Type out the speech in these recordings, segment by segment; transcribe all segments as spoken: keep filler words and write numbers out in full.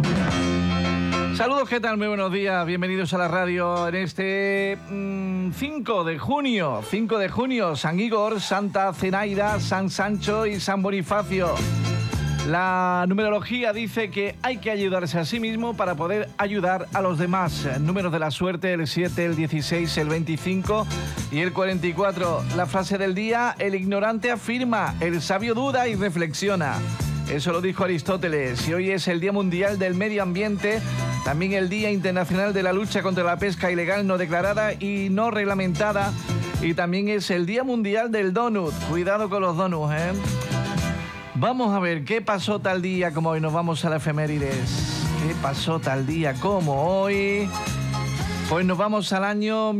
Saludos, ¿qué tal? Muy buenos días, bienvenidos a la radio en este mmm, cinco de junio, cinco de junio, San Igor, Santa Zenaida, San Sancho y San Bonifacio. La numerología dice que hay que ayudarse a sí mismo para poder ayudar a los demás. Números de la suerte, el siete, el dieciséis, el veinticinco y el cuarenta y cuatro. La frase del día, el ignorante afirma, el sabio duda y reflexiona. Eso lo dijo Aristóteles. Y hoy es el Día Mundial del Medio Ambiente, también el Día Internacional de la Lucha contra la Pesca Ilegal no declarada y no reglamentada, y también es el Día Mundial del Donut. Cuidado con los donuts, ¿eh? Vamos a ver, ¿qué pasó tal día como hoy? Nos vamos a la efemérides. ¿Qué pasó tal día como hoy? Pues nos vamos al año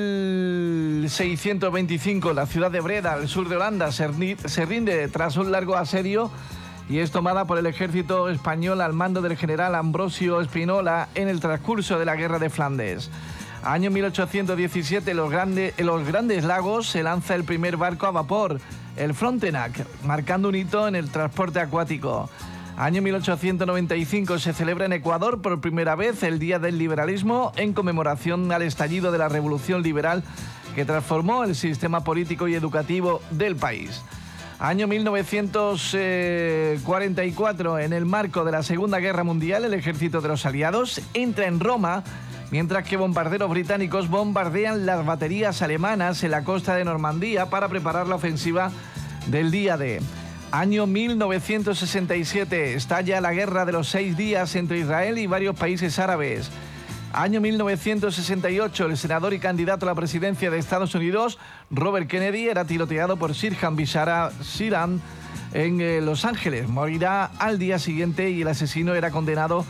mil seiscientos veinticinco. La ciudad de Breda, al sur de Holanda, se rinde tras un largo asedio y es tomada por el ejército español al mando del general Ambrosio Spinola en el transcurso de la Guerra de Flandes. Año mil ochocientos diecisiete, los grande, en los Grandes Lagos se lanza el primer barco a vapor, el Frontenac, marcando un hito en el transporte acuático. Año mil ochocientos noventa y cinco, se celebra en Ecuador por primera vez el Día del Liberalismo en conmemoración al estallido de la Revolución Liberal que transformó el sistema político y educativo del país. Año mil novecientos cuarenta y cuatro, en el marco de la Segunda Guerra Mundial, el ejército de los aliados entra en Roma, mientras que bombarderos británicos bombardean las baterías alemanas en la costa de Normandía para preparar la ofensiva del día D. Año mil novecientos sesenta y siete, estalla la Guerra de los Seis Días entre Israel y varios países árabes. Año mil novecientos sesenta y ocho, el senador y candidato a la presidencia de Estados Unidos, Robert Kennedy, era tiroteado por Sirhan Sirhan en eh, Los Ángeles. Morirá al día siguiente y el asesino era condenado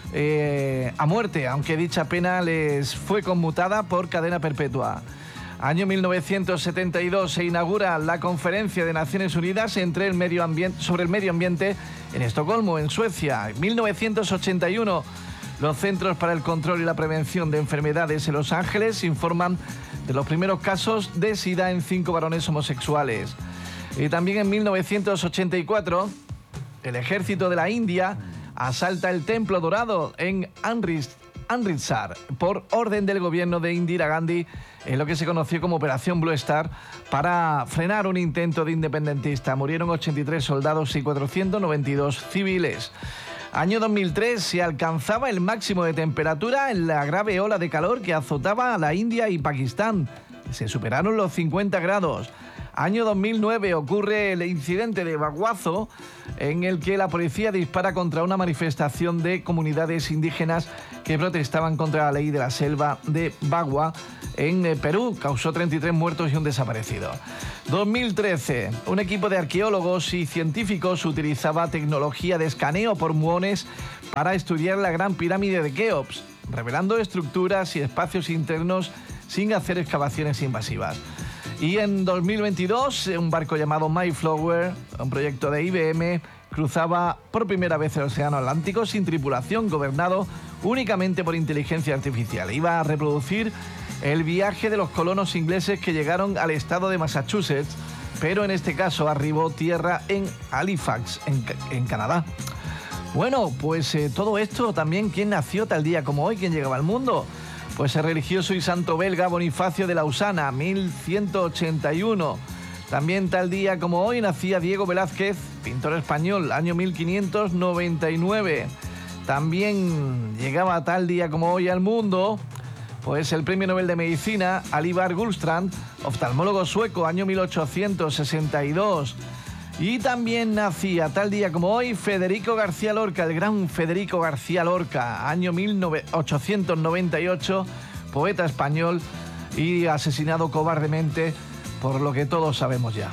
eh, a muerte, aunque dicha pena les fue conmutada por cadena perpetua. Año mil novecientos setenta y dos, se inaugura la Conferencia de Naciones Unidas entre el medio ambiente, sobre el medio ambiente en Estocolmo, en Suecia. En mil novecientos ochenta y uno, los Centros para el Control y la Prevención de Enfermedades en Los Ángeles informan de los primeros casos de SIDA en cinco varones homosexuales. Y también en mil novecientos ochenta y cuatro, el ejército de la India asalta el Templo Dorado en Amritsar por orden del gobierno de Indira Gandhi, en lo que se conoció como Operación Blue Star, para frenar un intento de independentista. Murieron ochenta y tres soldados y cuatrocientos noventa y dos civiles. Año dos mil tres, se alcanzaba el máximo de temperatura en la grave ola de calor que azotaba a la India y Pakistán. Se superaron los cincuenta grados. Año dos mil nueve, ocurre el incidente de Baguazo, en el que la policía dispara contra una manifestación de comunidades indígenas que protestaban contra la ley de la selva de Bagua en Perú. Causó treinta y tres muertos y un desaparecido. dos mil trece, un equipo de arqueólogos y científicos utilizaba tecnología de escaneo por muones para estudiar la Gran Pirámide de Keops, revelando estructuras y espacios internos sin hacer excavaciones invasivas. Y en dos mil veintidós, un barco llamado Mayflower, un proyecto de I B M, cruzaba por primera vez el Océano Atlántico sin tripulación, gobernado únicamente por inteligencia artificial. Iba a reproducir el viaje de los colonos ingleses que llegaron al estado de Massachusetts, pero en este caso arribó tierra en Halifax, en, en Canadá. Bueno, pues eh, todo esto también, ¿quién nació tal día como hoy? ¿Quién llegaba al mundo? Pues el religioso y santo belga Bonifacio de Lausana, mil ciento ochenta y uno. También tal día como hoy nacía Diego Velázquez, pintor español, año mil quinientos noventa y nueve. También llegaba tal día como hoy al mundo, pues el premio Nobel de Medicina Alivar Gullstrand, oftalmólogo sueco, año mil ochocientos sesenta y dos. Y también nacía tal día como hoy Federico García Lorca, el gran Federico García Lorca, año mil ochocientos noventa y ocho, poeta español y asesinado cobardemente por lo que todos sabemos ya.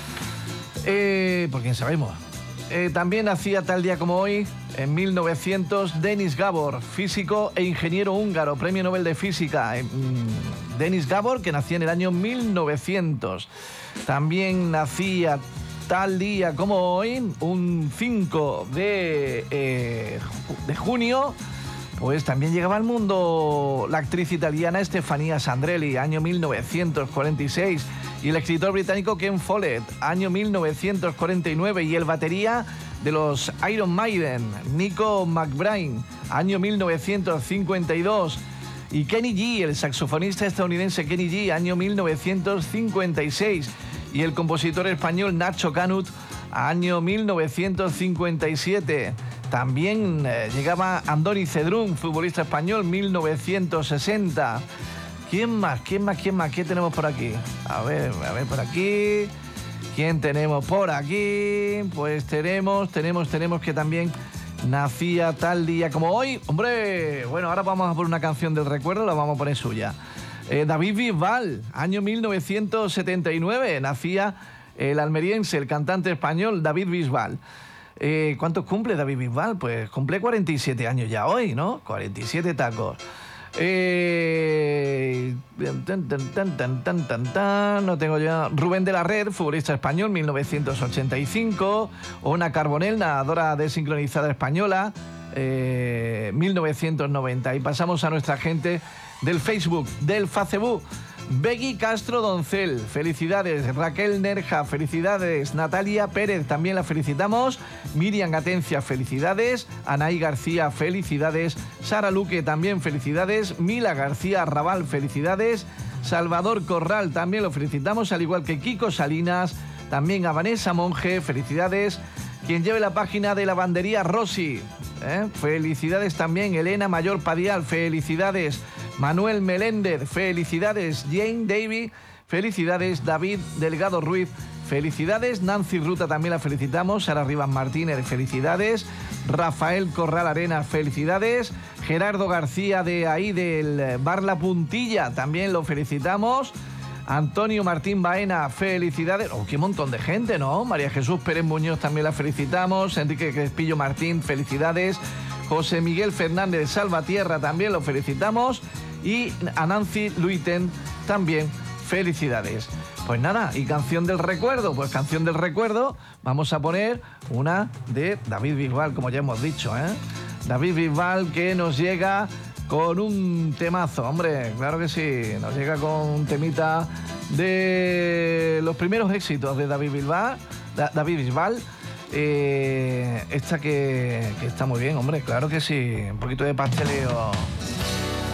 Eh, ¿Por quién sabemos? Eh, también nacía tal día como hoy, en mil novecientos, Denis Gabor, físico e ingeniero húngaro, premio Nobel de Física. Eh, Denis Gabor, que nació en el año mil novecientos. También nacía tal día como hoy, un cinco de, eh, de junio, pues también llegaba al mundo la actriz italiana Stefania Sandrelli, año mil novecientos cuarenta y seis, y el escritor británico Ken Follett, año mil novecientos cuarenta y nueve, y el batería de los Iron Maiden, Nico McBrain, año mil novecientos cincuenta y dos. Y Kenny G, el saxofonista estadounidense Kenny G, año mil novecientos cincuenta y seis. Y el compositor español Nacho Canut, año mil novecientos cincuenta y siete. También eh, llegaba Andoni Cedrún, futbolista español, mil novecientos sesenta. ¿Quién más? ¿Quién más? ¿Quién más? ¿Qué tenemos por aquí? A ver, a ver por aquí. ¿Quién tenemos por aquí? Pues tenemos, tenemos, tenemos que también nacía tal día como hoy. ¡Hombre! Bueno, ahora vamos a poner una canción del recuerdo, la vamos a poner suya. Eh, David Bisbal, año mil novecientos setenta y nueve, nacía el almeriense, el cantante español David Bisbal. Eh, ¿Cuántos cumple David Bisbal? Pues cumple cuarenta y siete años ya hoy, ¿no? cuarenta y siete tacos. Eh, tan, tan, tan, tan, tan, tan, tan, no tengo ya. Rubén de la Red, futbolista español, mil novecientos ochenta y cinco. Ona Carbonell, nadadora desincronizada española, eh, mil novecientos noventa. Y pasamos a nuestra gente del Facebook, del Facebook. Begui Castro Doncel, felicidades. Raquel Nerja, felicidades. Natalia Pérez, también la felicitamos. Miriam Atencia, felicidades. Anaí García, felicidades. Sara Luque, también felicidades. Mila García Raval, felicidades. Salvador Corral, también lo felicitamos, al igual que Kiko Salinas. También a Vanessa Monge, felicidades. Quien lleve la página de Lavandería Rossi, ¿eh? Felicidades también. Elena Mayor Padial, felicidades. Manuel Meléndez, felicidades. Jane Davy, felicidades. David Delgado Ruiz, felicidades. Nancy Ruta, también la felicitamos. Sara Rivas Martínez, felicidades. Rafael Corral Arenas, felicidades. Gerardo García de ahí del Bar La Puntilla, también lo felicitamos. Antonio Martín Baena, felicidades. Oh, qué montón de gente, ¿no? María Jesús Pérez Muñoz, también la felicitamos. Enrique Crespillo Martín, felicidades. José Miguel Fernández de Salvatierra, también lo felicitamos. Y a Nancy Luiten, también felicidades. Pues nada, y canción del recuerdo. Pues canción del recuerdo, vamos a poner una de David Bisbal, como ya hemos dicho, ¿eh? David Bisbal, que nos llega con un temazo, hombre, claro que sí, nos llega con un temita de los primeros éxitos de David Bisbal, David Bisbal, eh, esta que, que está muy bien, hombre, claro que sí, un poquito de pasteleo.